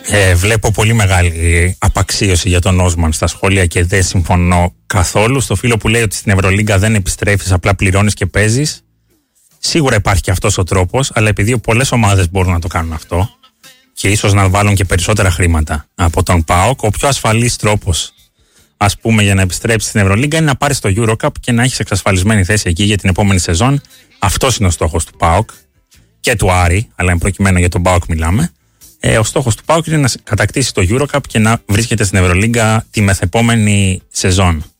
Βλέπω πολύ μεγάλη απαξίωση για τον Όσμαν στα σχόλια και δεν συμφωνώ καθόλου. Στο φίλο που λέει ότι στην Ευρωλίγκα δεν επιστρέφεις, απλά πληρώνεις και παίζεις. Σίγουρα υπάρχει και αυτός ο τρόπος, αλλά επειδή πολλές ομάδες μπορούν να το κάνουν αυτό και ίσως να βάλουν και περισσότερα χρήματα από τον ΠΑΟΚ, ο πιο ασφαλής τρόπος, ας πούμε, για να επιστρέψεις στην Ευρωλίγκα είναι να πάρεις το EuroCup και να έχεις εξασφαλισμένη θέση εκεί για την επόμενη σεζόν. Αυτός είναι ο στόχος του ΠΑΟΚ και του Άρη, αλλά εν προκειμένου για τον ΠΑΟΚ μιλάμε. Ο στόχος του ΠΑΟΚ είναι να κατακτήσει το EuroCup και να βρίσκεται στην Ευρωλίγκα τη μεθεπόμενη σεζόν.